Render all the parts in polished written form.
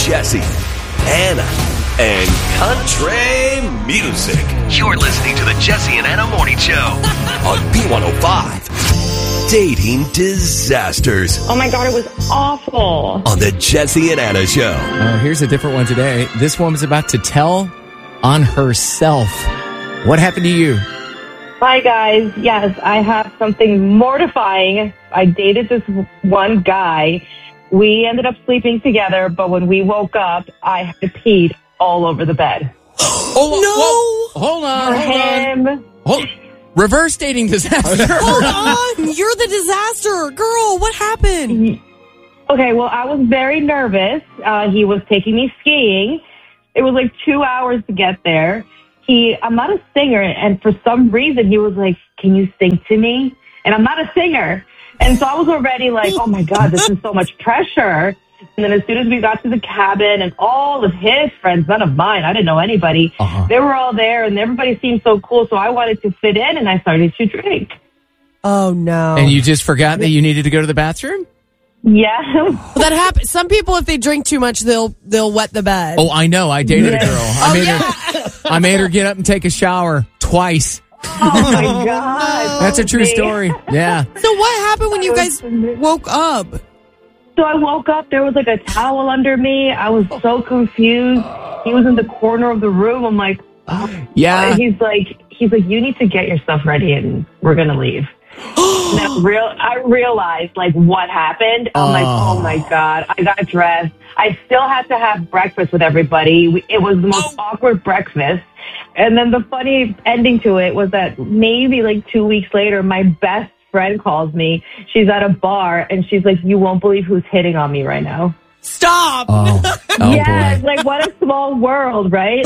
Jesse, Anna, and country music. You're listening to the Jesse and Anna Morning Show on B105. Dating disasters. Oh my God, it was awful. On the Jesse and Anna Show. Here's a different one today. This woman's about to tell on herself. What happened to you? Hi, guys. Yes, I have something mortifying. I dated this one guy. We ended up sleeping together, but when we woke up, I had to pee all over the bed. Oh, no! Hold on. Reverse dating disaster. Hold on. You're the disaster. Girl, what happened? Okay, well, I was very nervous. He was taking me skiing. It was like 2 hours to get there. I'm not a singer, and for some reason, he was like, can you sing to me? And I'm not a singer. And so I was already like, oh my God, this is so much pressure. And then as soon as we got to the cabin and all of his friends, none of mine, I didn't know anybody, they were all there and everybody seemed so cool. So I wanted to fit in and I started to drink. Oh, no. And you just forgot that you needed to go to the bathroom? Yeah. Well, that happens. Some people, if they drink too much, they'll wet the bed. Oh, I know. I dated a girl. I made her get up and take a shower twice. Oh my God. That's a true story. Yeah. So what happened when you guys woke up? So I woke up, there was like a towel under me. I was so confused. He was in the corner of the room. I'm like, yeah. And he's like, you need to get your stuff ready and we're going to leave. And I realized like what happened. I'm like, oh my God, I got dressed. I still had to have breakfast with everybody. It was the most awkward breakfast. And then the funny ending to it was that maybe like 2 weeks later, my best friend calls me. She's at a bar and she's like, you won't believe who's hitting on me right now. Stop. Yeah, boy. Like what a small world, right?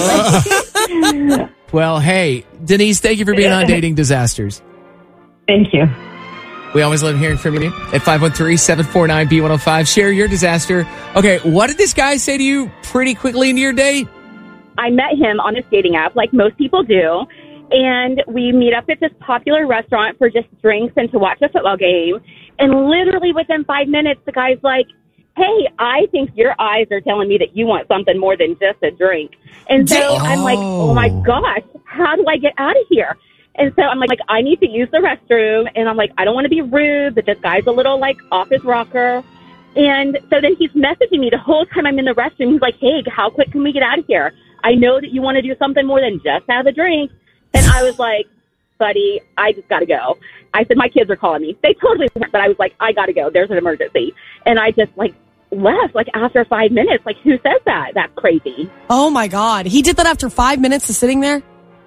Like, well, hey, Denise, thank you for being on Dating Disasters. Thank you. We always love hearing from you at 513-749-B105. Share your disaster. Okay, what did this guy say to you pretty quickly into your date? I met him on a dating app like most people do. And we meet up at this popular restaurant for just drinks and to watch a football game. And literally within 5 minutes, the guy's like, hey, I think your eyes are telling me that you want something more than just a drink. And so I'm like, oh my gosh, how do I get out of here? And so I'm like, I need to use the restroom. And I'm like, I don't want to be rude, but this guy's a little like off his rocker. And so then he's messaging me the whole time I'm in the restroom. He's like, hey, how quick can we get out of here? I know that you want to do something more than just have a drink. And I was like, buddy, I just got to go. I said, my kids are calling me. They totally weren't, but I was like, I got to go. There's an emergency. And I just like left like after 5 minutes. Like, who says that? That's crazy. Oh my God. He did that after 5 minutes of sitting there?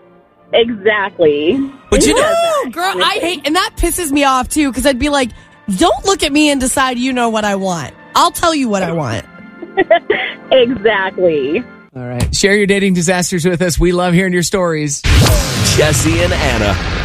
Exactly. But you know, girl, I hate, and that pisses me off too, because I'd be like, don't look at me and decide you know what I want. I'll tell you what I want. Exactly. All right. Share your dating disasters with us. We love hearing your stories. Jesse and Anna.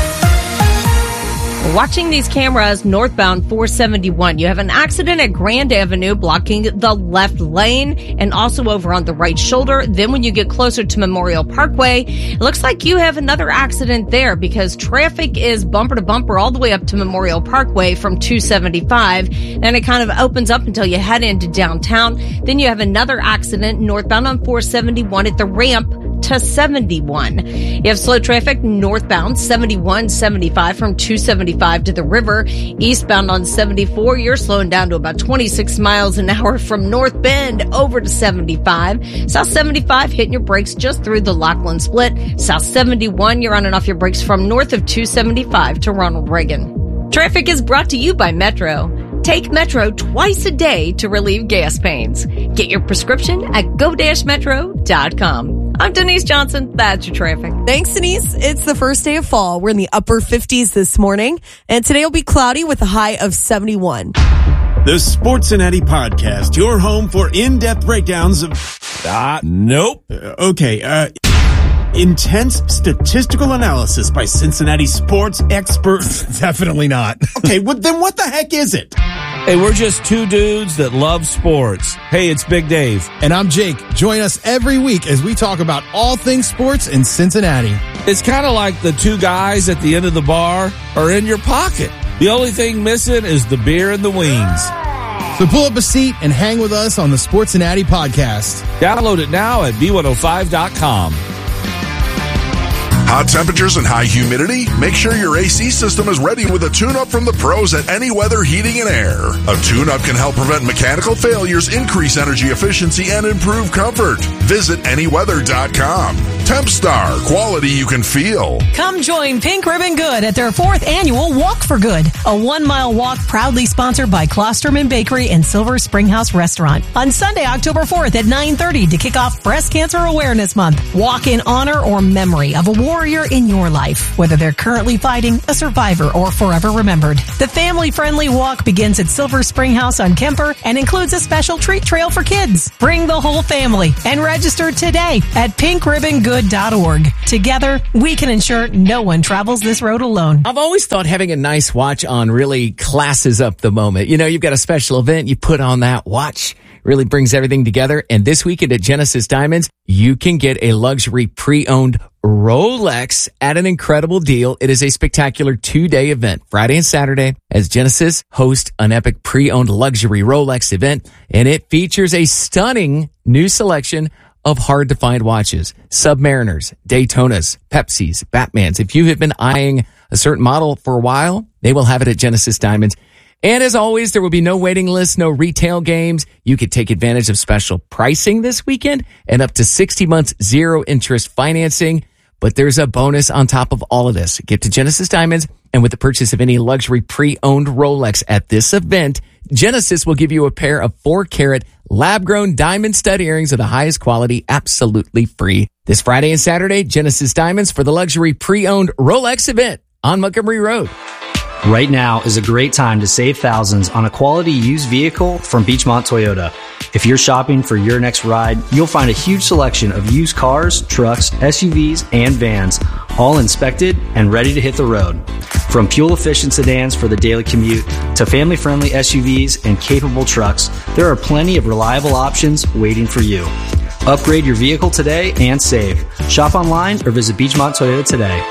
Watching these cameras northbound 471, you have an accident at Grand Avenue blocking the left lane and also over on the right shoulder. Then when you get closer to Memorial Parkway, it looks like you have another accident there because traffic is bumper to bumper all the way up to Memorial Parkway from 275. Then it kind of opens up until you head into downtown. Then you have another accident northbound on 471 at the ramp to 71. You have slow traffic northbound 71, 75 from 275 to the river. Eastbound on 74, you're slowing down to about 26 miles an hour from North Bend over to 75. South 75 hitting your brakes just through the Lachlan Split. South 71, you're running off your brakes from north of 275 to Ronald Reagan. Traffic is brought to you by Metro. Take Metro twice a day to relieve gas pains. Get your prescription at go-metro.com. I'm Denise Johnson. That's your traffic. Thanks, Denise. It's the first day of fall. We're in the upper 50s this morning, and today will be cloudy with a high of 71. The Sportcincinnati Podcast, your home for in-depth breakdowns of... nope. Intense statistical analysis by Cincinnati sports experts. Definitely not. Okay, well, then what the heck is it? Hey, we're just two dudes that love sports. Hey, it's Big Dave. And I'm Jake. Join us every week as we talk about all things sports in Cincinnati. It's kind of like the two guys at the end of the bar are in your pocket. The only thing missing is the beer and the wings. So pull up a seat and hang with us on the Sports Cincinnati podcast. Download it now at B105.com. Hot temperatures and high humidity? Make sure your AC system is ready with a tune-up from the pros at Any Weather Heating and Air. A tune-up can help prevent mechanical failures, increase energy efficiency, and improve comfort. Visit anyweather.com. Tempstar, quality you can feel. Come join Pink Ribbon Good at their 4th annual Walk for Good, a 1-mile walk proudly sponsored by Klosterman Bakery and Silver Spring House Restaurant on Sunday, October 4th at 9:30 to kick off Breast Cancer Awareness Month. Walk in honor or memory of a warrior in your life, whether they're currently fighting, a survivor, or forever remembered. The family-friendly walk begins at Silver Spring House on Kemper and includes a special treat trail for kids. Bring the whole family and register today at pinkribbongood.org. Together, we can ensure no one travels this road alone. I've always thought having a nice watch on really classes up the moment. You know, you've got a special event, you put on that watch, really brings everything together. And this weekend at Genesis Diamonds, you can get a luxury pre-owned Rolex at an incredible deal. It is a spectacular 2-day event, Friday and Saturday, as Genesis hosts an epic pre-owned luxury Rolex event. And it features a stunning new selection of hard-to-find watches, Submariners, Daytonas, Pepsis, Batmans. If you have been eyeing a certain model for a while, they will have it at Genesis Diamonds. And as always, there will be no waiting list, no retail games. You could take advantage of special pricing this weekend and up to 60 months zero interest financing. But there's a bonus on top of all of this. Get to Genesis Diamonds, and with the purchase of any luxury pre-owned Rolex at this event, Genesis will give you a pair of 4-carat lab-grown diamond stud earrings of the highest quality, absolutely free. This Friday and Saturday, Genesis Diamonds for the luxury pre-owned Rolex event on Montgomery Road. Right now is a great time to save thousands on a quality used vehicle from Beachmont Toyota. If you're shopping for your next ride, you'll find a huge selection of used cars, trucks, SUVs, and vans, all inspected and ready to hit the road. From fuel-efficient sedans for the daily commute to family-friendly SUVs and capable trucks, there are plenty of reliable options waiting for you. Upgrade your vehicle today and save. Shop online or visit Beachmont Toyota today.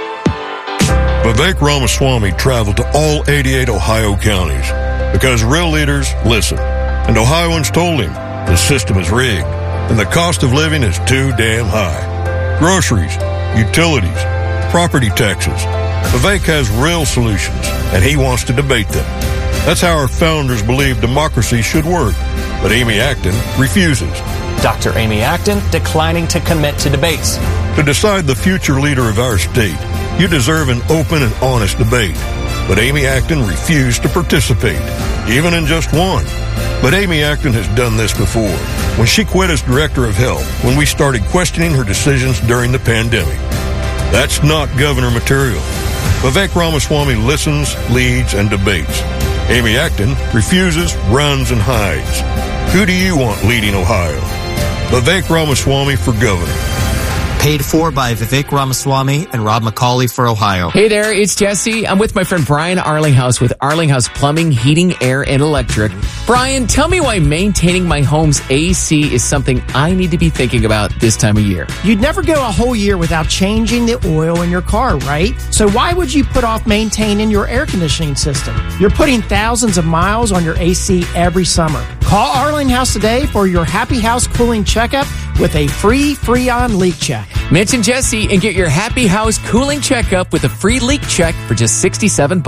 Vivek Ramaswamy traveled to all 88 Ohio counties because real leaders listen. And Ohioans told him the system is rigged and the cost of living is too damn high. Groceries, utilities, property taxes. Vivek has real solutions and he wants to debate them. That's how our founders believed democracy should work. But Amy Acton refuses. Dr. Amy Acton declining to commit to debates. To decide the future leader of our state, you deserve an open and honest debate. But Amy Acton refused to participate, even in just one. But Amy Acton has done this before, when she quit as director of health, when we started questioning her decisions during the pandemic. That's not governor material. Vivek Ramaswamy listens, leads, and debates. Amy Acton refuses, runs, and hides. Who do you want leading Ohio? Vivek Ramaswamy for governor. Paid for by Vivek Ramaswamy and Rob McCauley for Ohio. Hey there, it's Jesse. I'm with my friend Brian Arlinghouse with Arlinghouse Plumbing, Heating, Air, and Electric. Brian, tell me why maintaining my home's AC is something I need to be thinking about this time of year. You'd never go a whole year without changing the oil in your car, right? So why would you put off maintaining your air conditioning system? You're putting thousands of miles on your AC every summer. Call Arlinghouse today for your Happy House cooling checkup with a free Freon leak check. Mention Jesse and get your Happy House cooling checkup with a free leak check for just $67.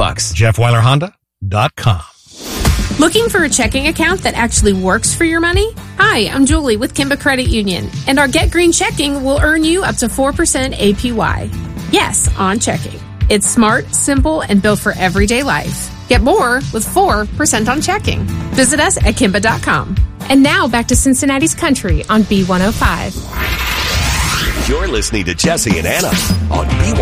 JeffWeilerHonda.com. Looking for a checking account that actually works for your money? Hi, I'm Julie with Kimba Credit Union, and our Get Green checking will earn you up to 4% APY. Yes, on checking. It's smart, simple, and built for everyday life. Get more with 4% on checking. Visit us at Kimba.com. And now back to Cincinnati's Country on B105. You're listening to Jesse and Anna on B105.